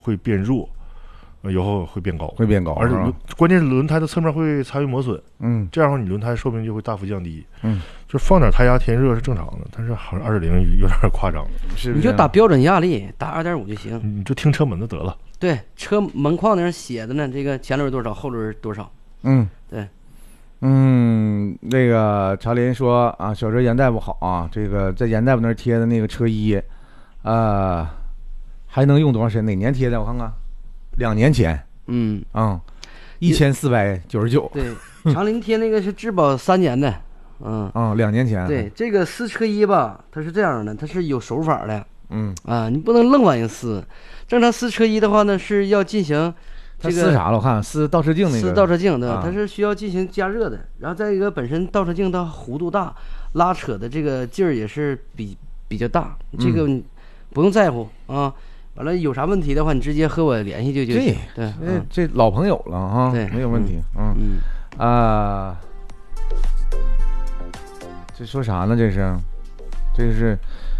会变弱，油耗会变高，而且关键是轮胎的侧面会参与磨损，这样的话你轮胎寿命就会大幅降低，就是放点胎压填热是正常的，但是好像2.0有点夸张， 是你就打标准压力，打2.5就行， 你就听车门子得了。 对，车门框那上写的呢，这个前轮多少，后轮多少。对。 那个茶林说啊，小车严大夫好啊，这个在严大夫那儿贴的那个车衣，还能用多长时间？哪年贴的？我看看，2年前。1499。 对，长林贴那个是质保3年的。 2年前。 对，这个撕车衣吧，它是这样的，它是有手法的。你不能愣往人撕。正常撕车衣的话呢，是要进行这个撕啥了？我看撕倒车镜那个。 撕倒车镜，对吧？它是需要进行加热的。然后再一个，本身倒车镜它弧度大，拉扯的这个劲儿也是比较大，这个不用在乎啊。完了有啥问题的话，你直接和我联系就行。对， 这老朋友了啊， 对， 没有问题。这说啥呢？这是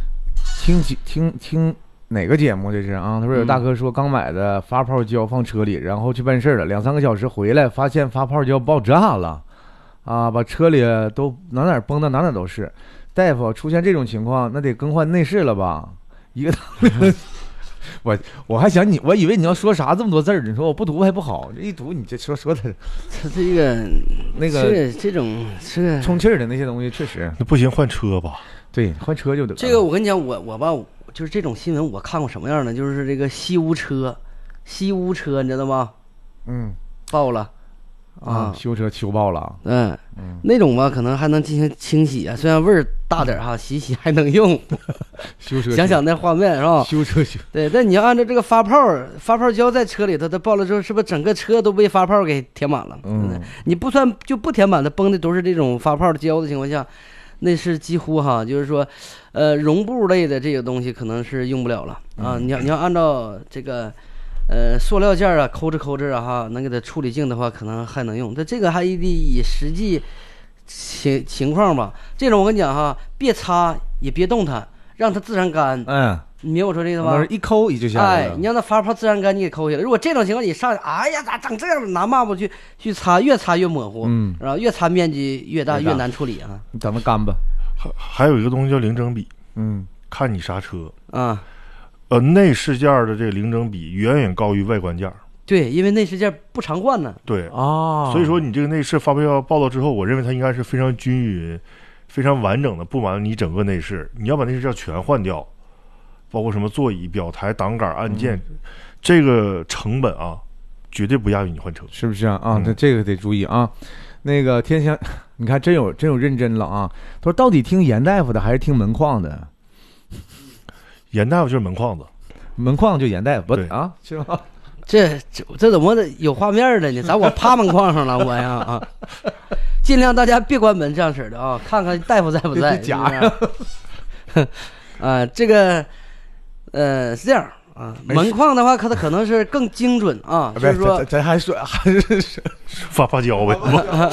听哪个节目？这是啊，他说有大哥说刚买的发泡胶放车里，然后去办事了，2-3个小时回来发现发泡胶爆炸了，把车里都哪崩的哪都是。大夫，出现这种情况，那得更换内饰了吧？一个我还想我以为你要说啥这么多字儿，你说我不读还不好，这一读你这说的， 他这个那个这种是充气的那些东西确实那不行，换车吧。 对，换车就得。 这个我跟你讲，我吧，就是这种新闻我看过什么样的，就是这个西屋车你知道吗？爆了。 修车修爆了。 那种吧可能还能进行清洗啊，虽然味儿大点哈，洗还能用。 修车想想那画面是吧？ 修车对，但你要按照这个发泡胶在车里头，它爆了之后，是不是整个车都被发泡给填满了？你不算就不填满，它崩的都是这种发泡胶的情况下，那是几乎哈，就是说，绒布类的这个东西可能是用不了了啊。你要按照这个。塑料件啊，抠着哈，能给它处理净的话，可能还能用。但这个还得以实际情况吧。这种我跟你讲哈，别擦也别动它，让它自然干。你明白我说这个吧？ 一抠也就下来了。 你让它发泡自然干，你给抠下来。如果这种情况你上去，哎呀，咋整这样？拿抹布去擦，越擦越模糊，然后越擦面积越大，越难处理啊。 你等它干吧。 还有一个东西叫零整比，看你啥车啊。 内饰件的这个零整比远远高于外观件。 对，因为内饰件不常换呢。 对所以说你这个内饰发泡胶爆了之后，我认为它应该是非常均匀、非常完整的布满你整个内饰。你要把内饰件全换掉，包括什么座椅、表台、挡杆、按键，这个成本啊，绝对不亚于你换车， 是不是啊？这个得注意啊。那个天香，你看真有认真了啊。他说到底听严大夫的还是听门框的？ 严大夫就是门框子， 门框就严大夫， 对啊，是吗？ 这怎么有画面的呢？咋我趴门框上了我呀啊！尽量大家别关门这样式的啊，看看大夫在不在。 假这个是这样啊，门框的话，它可能是更精准啊，就是说咱还是发泡胶呗。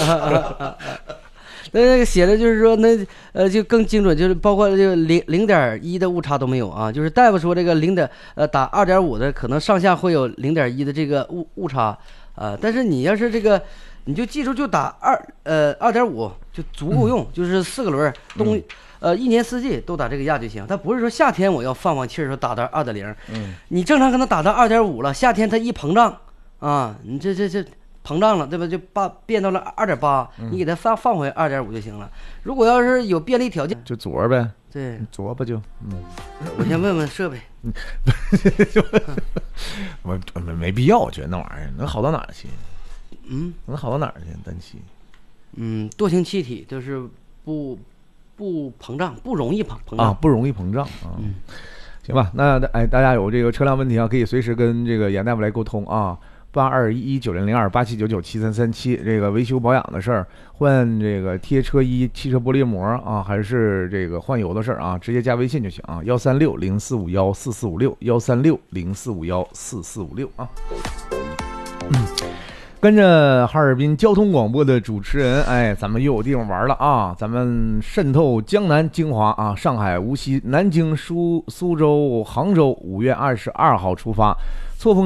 那个写的就是说就更精准，就是包括这个0.1的误差都没有啊。就是大夫说这个打2.5的可能上下会有0.1的这个误差但是你要是这个你就记住就打2.5就足够用，就是4个轮一年四季都打这个压就行。它不是说夏天我要放气儿说打到2.0，你正常可能打到2.5了，夏天它一膨胀啊，你这膨胀了，对吧？就变到了2.8，你给它放回2.5就行了。如果要是有便利条件， 就左呗。 对， 左吧就。 我先问问设备。 我没必要，我觉得那玩意儿能好到哪儿去？能好到哪儿去？单气。 惰性气体就是不膨胀，不容易膨胀啊，不容易膨胀啊。行吧，那大家有这个车辆问题啊，可以随时跟这个严大夫来沟通啊。8211900287997337，这个维修保养的事儿，换这个贴车衣、汽车玻璃膜啊，还是这个换油的事儿啊，直接加微信就行啊，13604514456，13604514456啊。跟着哈尔滨交通广播的主持人，咱们又有地方玩了啊！咱们渗透江南精华啊，上海、无锡、南京、苏州、杭州，5月22号出发。 错峰